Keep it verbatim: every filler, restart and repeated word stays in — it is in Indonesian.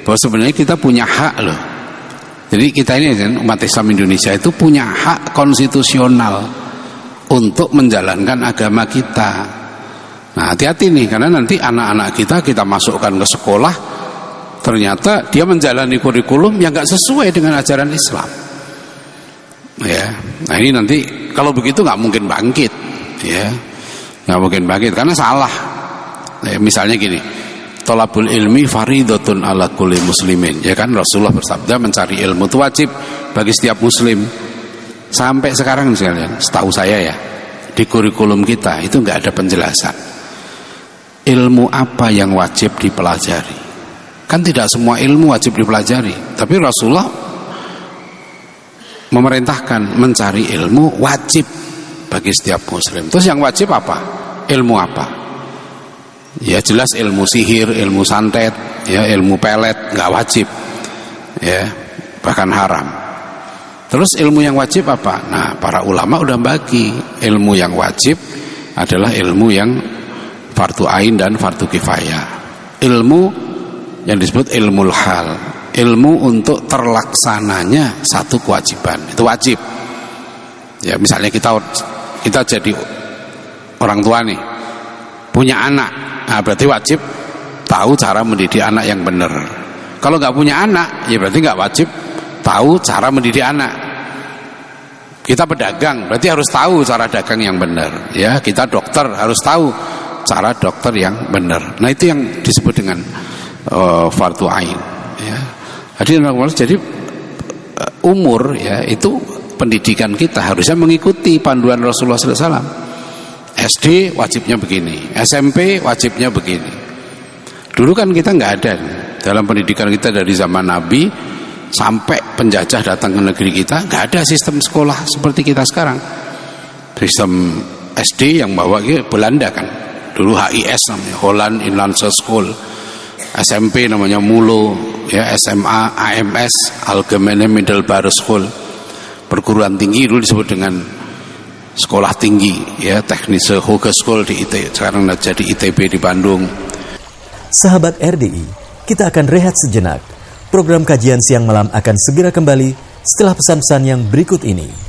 bahwa sebenarnya kita punya hak loh. Jadi kita ini umat Islam Indonesia itu punya hak konstitusional untuk menjalankan agama kita. Nah hati-hati nih, karena nanti anak-anak kita kita masukkan ke sekolah, ternyata dia menjalani kurikulum yang gak sesuai dengan ajaran Islam. Ya, nah ini nanti kalau begitu nggak mungkin bangkit, ya, nggak mungkin bangkit karena salah. Ya, misalnya gini, thalabul ilmi faridatun ala kulli muslimin, ya kan Rasulullah bersabda mencari ilmu itu wajib bagi setiap muslim. Sampai sekarang misalnya, setahu saya ya, di kurikulum kita itu nggak ada penjelasan ilmu apa yang wajib dipelajari. Kan tidak semua ilmu wajib dipelajari, tapi Rasulullah memerintahkan mencari ilmu wajib bagi setiap muslim. Terus yang wajib apa? Ilmu apa? Ya jelas ilmu sihir, ilmu santet, ya ilmu pelet nggak wajib, ya bahkan haram. Terus ilmu yang wajib apa? Nah para ulama udah bagi ilmu yang wajib adalah ilmu yang fardu ain dan fardu kifayah. Ilmu yang disebut ilmul hal, ilmu untuk terlaksananya satu kewajiban, itu wajib. Ya misalnya kita kita jadi orang tua nih, punya anak, nah berarti wajib tahu cara mendidik anak yang benar. Kalau nggak punya anak, ya berarti nggak wajib tahu cara mendidik anak. Kita pedagang, berarti harus tahu cara dagang yang benar. Ya kita dokter harus tahu cara dokter yang benar. Nah itu yang disebut dengan uh, fardu ain. Ya. Jadi umur ya itu pendidikan kita harusnya mengikuti panduan Rasulullah sallallahu alaihi wasallam. S D wajibnya begini, S M P wajibnya begini. Dulu kan kita nggak ada dalam pendidikan kita dari zaman Nabi sampai penjajah datang ke negeri kita, nggak ada sistem sekolah seperti kita sekarang. Sistem S D yang bawa Belanda kan, dulu H I S namanya, Holland Inland School. S M P namanya Mulo, ya S M A, A M S, Algemene Middelbare School. Perguruan tinggi dulu disebut dengan sekolah tinggi, ya Technische Hogeschool di I T, sekarang jadi I T B di Bandung. Sahabat R D I, kita akan rehat sejenak. Program kajian siang malam akan segera kembali setelah pesan-pesan yang berikut ini.